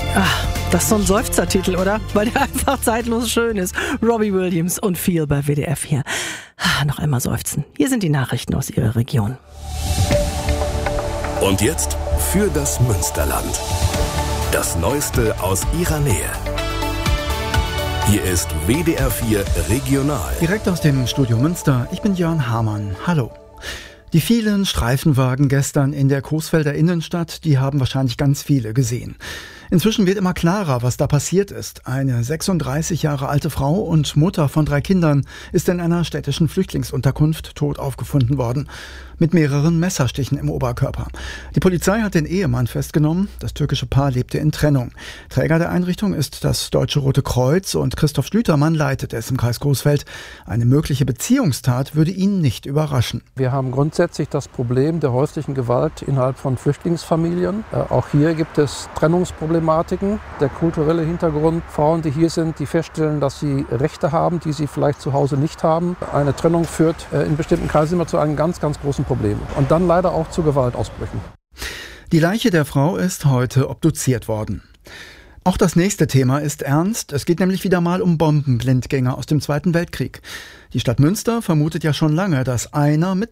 Das ist so ein Seufzertitel, oder? Weil der einfach zeitlos schön ist. Robbie Williams und Feel bei WDR 4. Noch einmal seufzen. Hier sind die Nachrichten aus Ihrer Region. Und jetzt für das Münsterland. Das Neueste aus Ihrer Nähe. Hier ist WDR 4 Regional. Direkt aus dem Studio Münster. Ich bin Jörn Hamann. Hallo. Die vielen Streifenwagen gestern in der Coesfelder Innenstadt, die haben wahrscheinlich ganz viele gesehen. Inzwischen wird immer klarer, was da passiert ist. Eine 36 Jahre alte Frau und Mutter von 3 Kindern ist in einer städtischen Flüchtlingsunterkunft tot aufgefunden worden. Mit mehreren Messerstichen im Oberkörper. Die Polizei hat den Ehemann festgenommen. Das türkische Paar lebte in Trennung. Träger der Einrichtung ist das Deutsche Rote Kreuz und Christoph Schlütermann leitet es im Kreis Coesfeld. Eine mögliche Beziehungstat würde ihn nicht überraschen. Wir haben grundsätzlich das Problem der häuslichen Gewalt innerhalb von Flüchtlingsfamilien. Auch hier gibt es Trennungsproblematiken. Der kulturelle Hintergrund, Frauen, die hier sind, die feststellen, dass sie Rechte haben, die sie vielleicht zu Hause nicht haben. Eine Trennung führt in bestimmten Kreisen immer zu einem ganz, ganz großen Problem. Und dann leider auch zu Gewaltausbrüchen. Die Leiche der Frau ist heute obduziert worden. Auch das nächste Thema ist ernst. Es geht nämlich wieder mal um Bombenblindgänger aus dem Zweiten Weltkrieg. Die Stadt Münster vermutet ja schon lange, dass einer mit